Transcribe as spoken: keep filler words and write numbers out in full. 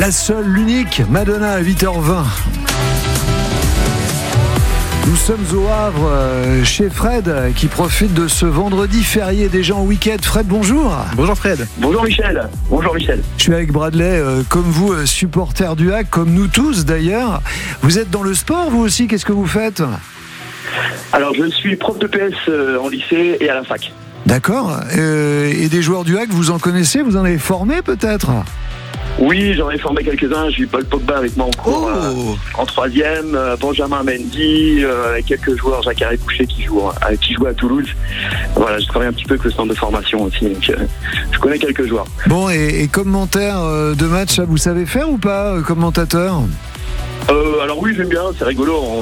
La seule, l'unique, Madonna à huit heures vingt. Nous sommes au Havre, euh, chez Fred, qui profite de ce vendredi férié déjà en week-end. Fred, bonjour. Bonjour Fred. Bonjour Michel. Bonjour Michel. Je suis avec Bradley, euh, comme vous, euh, supporter du Hack, comme nous tous d'ailleurs. Vous êtes dans le sport, vous aussi, qu'est-ce que vous faites ? Alors je suis prof de P S euh, en lycée et à la fac. D'accord. Euh, et des joueurs du Hack, vous en connaissez ? Vous en avez formé peut-être ? Oui, j'en ai formé quelques-uns. J'ai eu Paul Pogba avec moi en cours, Oh. euh, en troisième, euh, Benjamin Mendy, euh, et quelques joueurs, Jacques Boucher qui joue, euh, qui joue à Toulouse. Voilà, je travaille un petit peu avec le centre de formation aussi, donc euh, je connais quelques joueurs. Bon, et, et commentaire euh, de match, ça, vous savez faire ou pas, euh, commentateur ? Euh, alors oui, j'aime bien, c'est rigolo. On